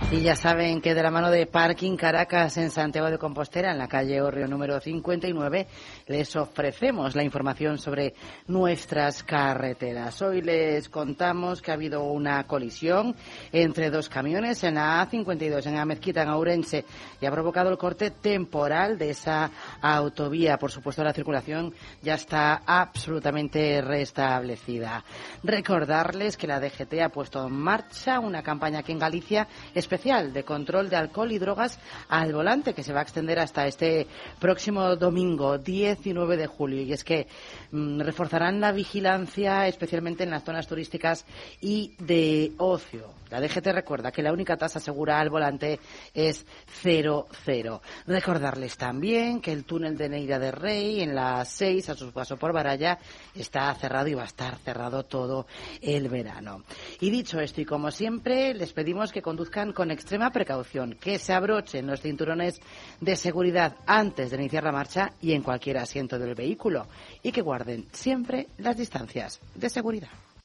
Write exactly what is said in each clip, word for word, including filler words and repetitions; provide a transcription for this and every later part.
Y ya saben que de la mano de Parking Caracas en Santiago de Compostela, en la calle Orrio número cincuenta y nueve, les ofrecemos la información sobre nuestras carreteras. Hoy les contamos que ha habido una colisión entre dos camiones en la A cincuenta y dos, en Amezquita, en Ourense, y ha provocado el corte temporal de esa autovía. Por supuesto, la circulación ya está absolutamente restablecida. Recordarles que la D G T ha puesto en marcha una campaña aquí en Galicia especial de control de alcohol y drogas al volante, que se va a extender hasta este próximo domingo, diecinueve de julio. Y es que mmm, reforzarán la vigilancia, especialmente en las zonas turísticas y de ocio. La D G T recuerda que la única tasa segura al volante es cero cero. Recordarles también que el túnel de Neira de Rey, en la seis, a su paso por Baralla, está cerrado y va a estar cerrado todo el verano. Y dicho esto, y como siempre, les pedimos que conduzcan con extrema precaución, que se abrochen los cinturones de seguridad antes de iniciar la marcha y en cualquier asiento del vehículo, y que guarden siempre las distancias de seguridad.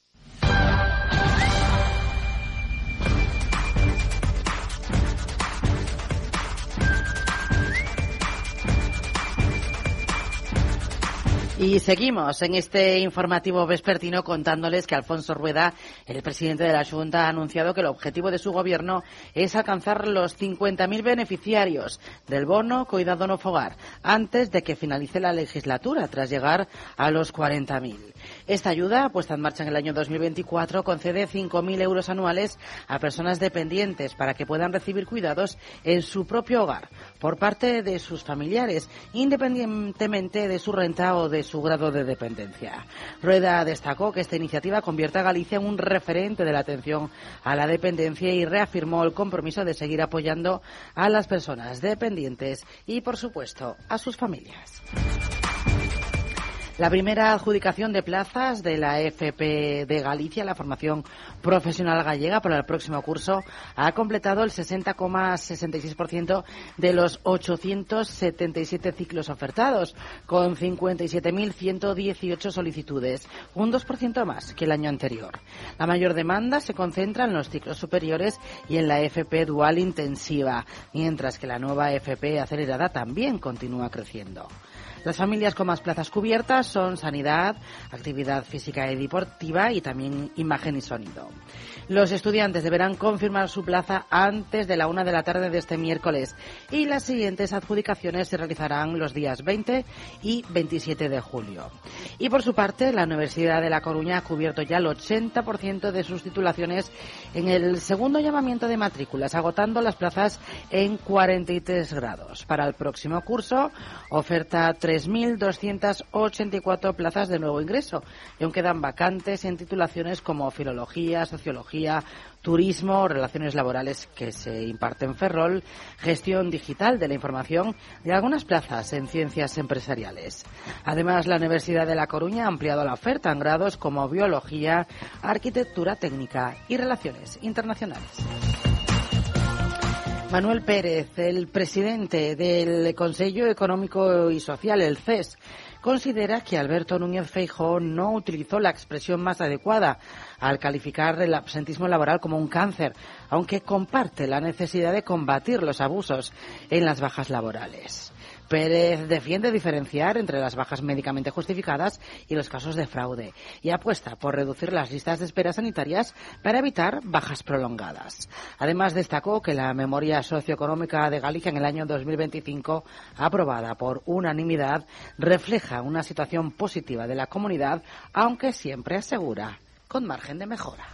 Y seguimos en este informativo vespertino contándoles que Alfonso Rueda, el presidente de la Xunta, ha anunciado que el objetivo de su gobierno es alcanzar los cincuenta mil beneficiarios del bono Cuidado no Fogar antes de que finalice la legislatura, tras llegar a los cuarenta mil. Esta ayuda, puesta en marcha en el año dos mil veinticuatro, concede cinco mil euros anuales a personas dependientes para que puedan recibir cuidados en su propio hogar por parte de sus familiares, independientemente de su renta o de su grado de dependencia. Rueda destacó que esta iniciativa convierte a Galicia en un referente de la atención a la dependencia y reafirmó el compromiso de seguir apoyando a las personas dependientes y, por supuesto, a sus familias. La primera adjudicación de plazas de la F P de Galicia, la formación profesional gallega, para el próximo curso ha completado el sesenta coma sesenta y seis por ciento de los ochocientos setenta y siete ciclos ofertados, con cincuenta y siete mil ciento dieciocho solicitudes, un dos por ciento más que el año anterior. La mayor demanda se concentra en los ciclos superiores y en la F P dual intensiva, mientras que la nueva F P acelerada también continúa creciendo. Las familias con más plazas cubiertas son sanidad, actividad física y deportiva y también imagen y sonido. Los estudiantes deberán confirmar su plaza antes de la una de la tarde de este miércoles y las siguientes adjudicaciones se realizarán los días veinte y veintisiete de julio. Y por su parte, la Universidad de La Coruña ha cubierto ya el ochenta por ciento de sus titulaciones en el segundo llamamiento de matrículas, agotando las plazas en cuarenta y tres grados. Para el próximo curso, oferta tres mil doscientas ochenta y cuatro plazas de nuevo ingreso, y aún quedan vacantes en titulaciones como Filología, Sociología, Turismo, Relaciones Laborales que se imparte en Ferrol, Gestión Digital de la Información y algunas plazas en Ciencias Empresariales. Además, la Universidad de La Coruña ha ampliado la oferta en grados como Biología, Arquitectura Técnica y Relaciones Internacionales. Manuel Pérez, el presidente del Consejo Económico y Social, el C E S, considera que Alberto Núñez Feijóo no utilizó la expresión más adecuada al calificar el absentismo laboral como un cáncer, aunque comparte la necesidad de combatir los abusos en las bajas laborales. Pérez defiende diferenciar entre las bajas médicamente justificadas y los casos de fraude y apuesta por reducir las listas de espera sanitarias para evitar bajas prolongadas. Además, destacó que la memoria socioeconómica de Galicia en el año dos mil veinticinco, aprobada por unanimidad, refleja una situación positiva de la comunidad, aunque siempre asegura con margen de mejora.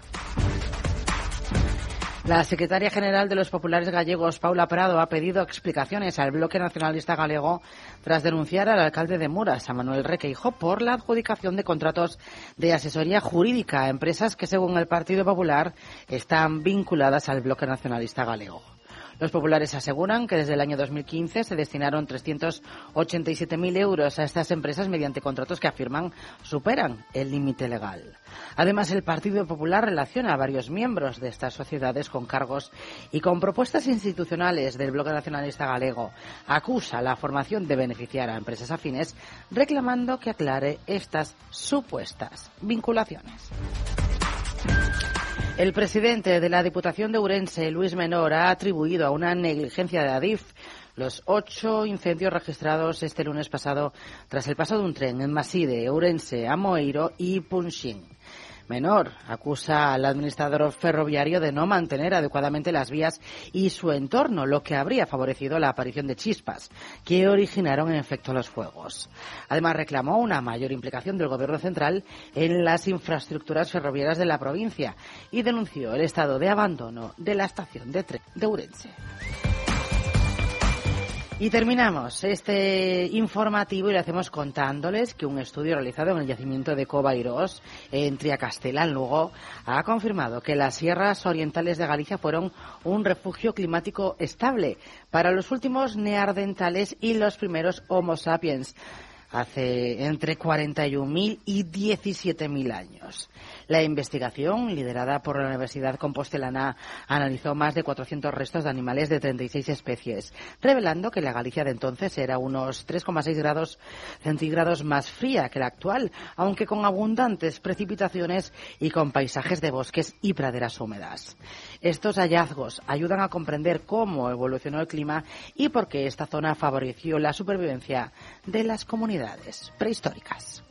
La secretaria general de los populares gallegos, Paula Prado, ha pedido explicaciones al Bloque Nacionalista Galego tras denunciar al alcalde de Muras, a Manuel Requeijo, por la adjudicación de contratos de asesoría jurídica a empresas que, según el Partido Popular, están vinculadas al Bloque Nacionalista Galego. Los populares aseguran que desde el año dos mil quince se destinaron trescientos ochenta y siete mil euros a estas empresas mediante contratos que afirman superan el límite legal. Además, el Partido Popular relaciona a varios miembros de estas sociedades con cargos y con propuestas institucionales del Bloque Nacionalista Galego. Acusa la formación de beneficiar a empresas afines, reclamando que aclare estas supuestas vinculaciones. El presidente de la Diputación de Ourense, Luis Menor, ha atribuido a una negligencia de Adif los ocho incendios registrados este lunes pasado tras el paso de un tren en Maside, Ourense, Amoeiro y Punxín. Menor acusa al administrador ferroviario de no mantener adecuadamente las vías y su entorno, lo que habría favorecido la aparición de chispas que originaron en efecto los fuegos. Además, reclamó una mayor implicación del Gobierno central en las infraestructuras ferroviarias de la provincia y denunció el estado de abandono de la estación de tren de Ourense. Y terminamos este informativo y lo hacemos contándoles que un estudio realizado en el yacimiento de Covairós, en Triacastela, en Lugo, ha confirmado que las sierras orientales de Galicia fueron un refugio climático estable para los últimos neandertales y los primeros Homo sapiens, hace entre cuarenta y un mil y diecisiete mil años. La investigación, liderada por la Universidad Compostelana, analizó más de cuatrocientos restos de animales de treinta y seis especies, revelando que la Galicia de entonces era unos tres coma seis grados centígrados más fría que la actual, aunque con abundantes precipitaciones y con paisajes de bosques y praderas húmedas. Estos hallazgos ayudan a comprender cómo evolucionó el clima y por qué esta zona favoreció la supervivencia de las comunidades prehistóricas.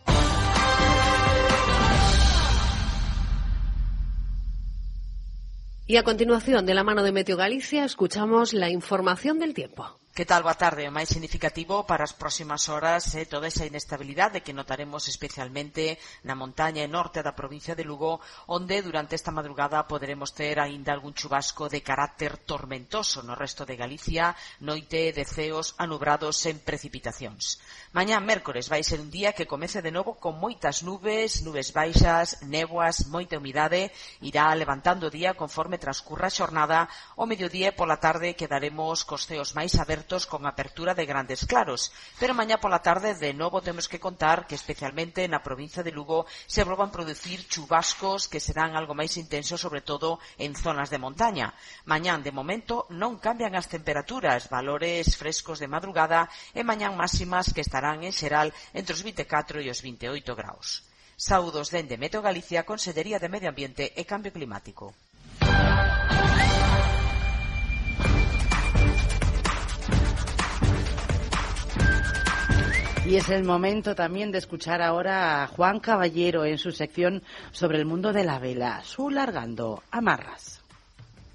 Y a continuación, de la mano de Meteo Galicia, escuchamos la información del tiempo. Que tal, boa tarde? O máis significativo para as próximas horas é eh, toda esa inestabilidade que notaremos especialmente na montaña norte da provincia de Lugo, onde durante esta madrugada poderemos ter aínda algún chubasco de carácter tormentoso. No resto de Galicia, noite de ceos anubrados en precipitacións. Mañá, mércores, vai ser un día que comece de novo con moitas nubes, nubes baixas, néboas, moita humidade, irá levantando o día conforme transcurra a xornada. O mediodía e pola tarde quedaremos cos ceos máis abertos con apertura de grandes claros, pero mañá pola tarde de novo temos que contar que especialmente na provincia de Lugo se volvan a producir chubascos que serán algo máis intensos, sobre todo en zonas de montaña. Mañán de momento non cambian as temperaturas, valores frescos de madrugada e mañán máximas que estarán en xeral entre os vinte e catro e os vinte e oito graus. Saúdos dende Meteo Galicia, Consellería de Medio Ambiente e Cambio Climático. Y es el momento también de escuchar ahora a Juan Caballero en su sección sobre el mundo de la vela, su Largando Amarras.